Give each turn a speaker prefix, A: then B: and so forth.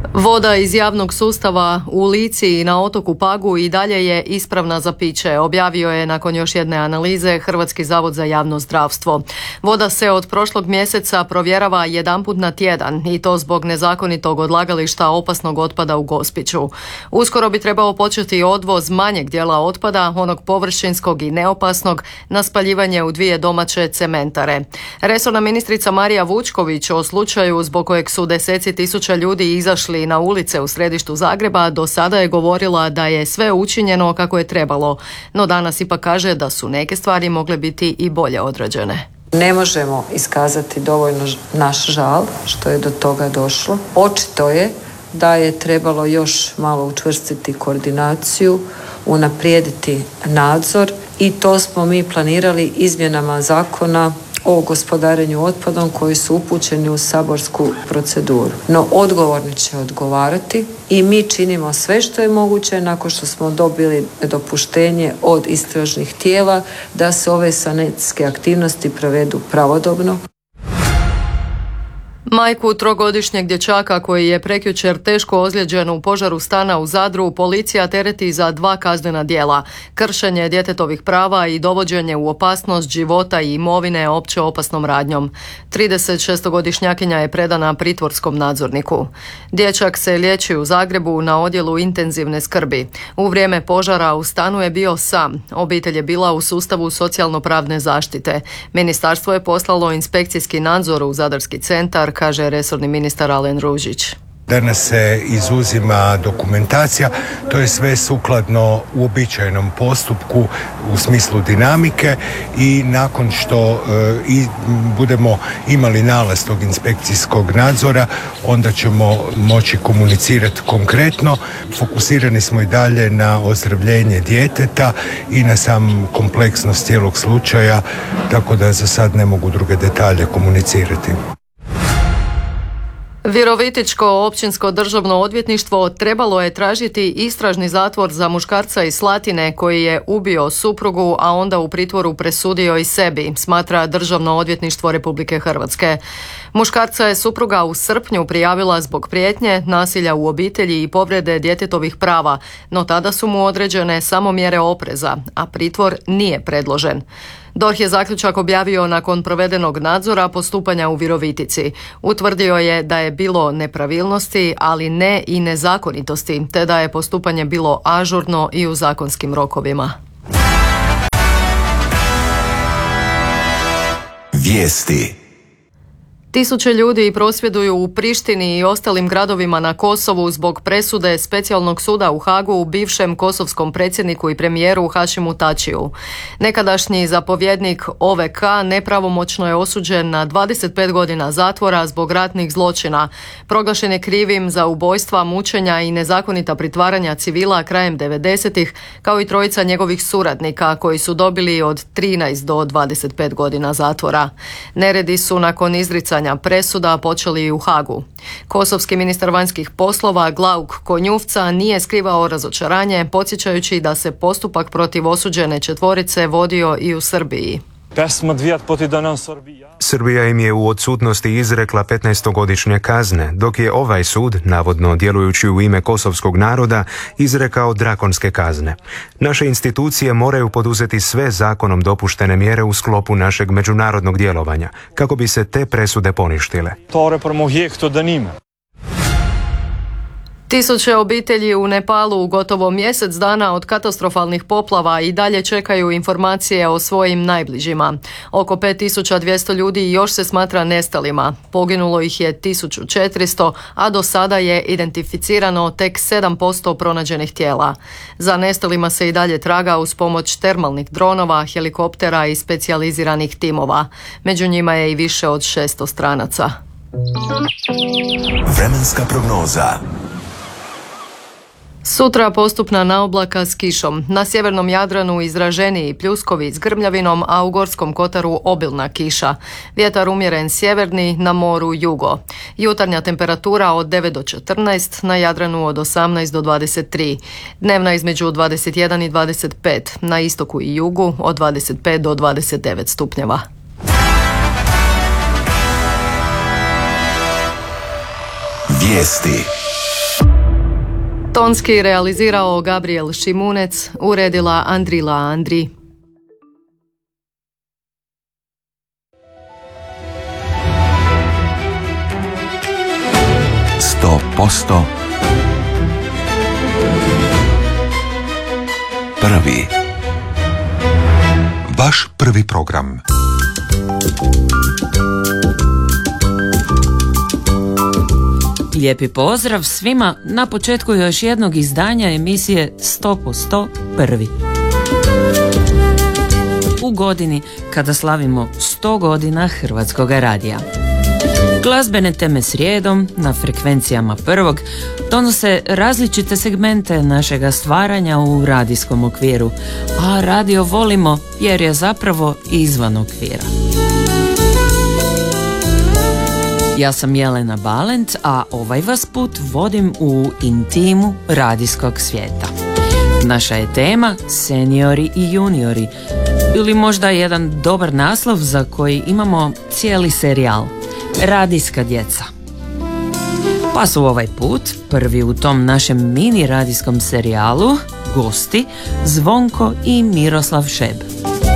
A: Voda iz javnog sustava u Lici i na otoku Pagu i dalje je ispravna za piće, objavio je nakon još jedne analize Hrvatski zavod za javno zdravstvo. Voda se od prošlog mjeseca provjerava jedanput na tjedan i to zbog nezakonitog odlagališta opasnog otpada u Gospiću. Uskoro bi trebao početi odvoz manjeg dijela otpada, onog površinskog i neopasnog, na spaljivanje u 2 domaće cementare. Resorna ministrica Marija Vučković o slučaju zbog kojeg su deseci tisuća ljudi izašli na ulice u središtu Zagreba do sada je govorila da je sve učinjeno kako je trebalo, no danas ipak kaže da su neke stvari mogle biti i bolje odrađene.
B: Ne možemo iskazati dovoljno naš žal što je do toga došlo. Očito je da je trebalo još malo učvrstiti koordinaciju, unaprijediti nadzor i to smo mi planirali izmjenama zakona o gospodarenju otpadom koji su upućeni u saborsku proceduru. No odgovorni će odgovarati i mi činimo sve što je moguće nakon što smo dobili dopuštenje od istražnih tijela da se ove sanitetske aktivnosti provedu pravodobno.
A: Majku 3-godišnjeg dječaka koji je prekjučer teško ozlijeđen u požaru stana u Zadru policija tereti za 2 kaznena djela: kršenje djetetovih prava i dovođenje u opasnost života i imovine opće opasnom radnjom. 36-godišnjakinja je predana pritvorskom nadzorniku. Dječak se liječi u Zagrebu na odjelu intenzivne skrbi. U vrijeme požara u stanu je bio sam. Obitelj je bila u sustavu socijalno-pravne zaštite. Ministarstvo je poslalo inspekcijski nadzor u Zadarski centar, kaže resorni ministar Alen Ružić.
C: Danas se izuzima dokumentacija, to je sve sukladno uobičajenom postupku u smislu dinamike i nakon što budemo imali nalaz tog inspekcijskog nadzora, onda ćemo moći komunicirati konkretno. Fokusirani smo i dalje na ozdravljenje djeteta i na sam kompleksnost cijelog slučaja, tako da za sad ne mogu druge detalje komunicirati.
A: Virovitičko općinsko državno odvjetništvo trebalo je tražiti istražni zatvor za muškarca iz Slatine koji je ubio suprugu, a onda u pritvoru presudio i sebi, smatra Državno odvjetništvo Republike Hrvatske. Muškarca je supruga u srpnju prijavila zbog prijetnje, nasilja u obitelji i povrede djetetovih prava, no tada su mu određene samo mjere opreza, a pritvor nije predložen. DORH je zaključak objavio nakon provedenog nadzora postupanja u Virovitici. Utvrdio je da je bilo nepravilnosti, ali ne i nezakonitosti, te da je postupanje bilo ažurno i u zakonskim rokovima.
D: Vijesti.
A: Tisuće ljudi prosvjeduju u Prištini i ostalim gradovima na Kosovu zbog presude Specijalnog suda u Hagu bivšem kosovskom predsjedniku i premijeru Hašimu Tačiju. Nekadašnji zapovjednik OVK nepravomoćno je osuđen na 25 godina zatvora zbog ratnih zločina. Proglašen je krivim za ubojstva, mučenja i nezakonita pritvaranja civila krajem 90-ih, kao i 3 njegovih suradnika koji su dobili od 13 do 25 godina zatvora. Neredi su nakon izricanja presuda počeli i u Hagu. Kosovski ministar vanjskih poslova Glauk Konjuvca nije skrivao razočaranje, podsjećajući da se postupak protiv osuđene 4 vodio i u Srbiji.
E: Srbija im je u odsutnosti izrekla 15-godišnje kazne, dok je ovaj sud, navodno djelujući u ime kosovskog naroda, izrekao drakonske kazne. Naše institucije moraju poduzeti sve zakonom dopuštene mjere u sklopu našeg međunarodnog djelovanja, kako bi se te presude poništile.
A: Tisuće obitelji u Nepalu gotovo mjesec dana od katastrofalnih poplava i dalje čekaju informacije o svojim najbližima. Oko 5200 ljudi još se smatra nestalima. Poginulo ih je 1400, a do sada je identificirano tek 7% pronađenih tijela. Za nestalima se i dalje traga uz pomoć termalnih dronova, helikoptera i specijaliziranih timova. Među njima je i više od 600 stranaca.
D: Vremenska prognoza.
A: Sutra postupna naoblaka s kišom. Na sjevernom Jadranu izraženiji pljuskovi s grmljavinom, a u Gorskom kotaru obilna kiša. Vjetar umjeren sjeverni, na moru jugo. Jutarnja temperatura od 9 do 14, na Jadranu od 18 do 23. Dnevna između 21 i 25, na istoku i jugu od 25 do 29 stupnjeva.
D: Vijesti.
A: Tonski realizirao Gabriel Šimunec, uredila Andrila Andri.
D: Posto prvi. Vaš prvi program.
F: Lijepi pozdrav svima na početku još jednog izdanja emisije 100% prvi. U godini kada slavimo 100 godina Hrvatskog radija. Glazbene teme srijedom na frekvencijama prvog donose različite segmente našega stvaranja u radijskom okviru, a radio volimo jer je zapravo izvan okvira. Ja sam Jelena Balent, a ovaj vas put vodim u intimu radijskog svijeta. Naša je tema seniori i juniori, ili možda jedan dobar naslov za koji imamo cijeli serijal. Radijska djeca. Pa su ovaj put prvi u tom našem mini radijskom serijalu gosti Zvonko i Miroslav Šeb.